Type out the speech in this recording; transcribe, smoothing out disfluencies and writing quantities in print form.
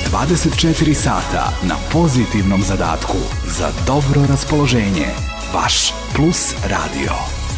24 sata na pozitivnom zadatku za dobro raspoloženje. Vaš Plus Radio.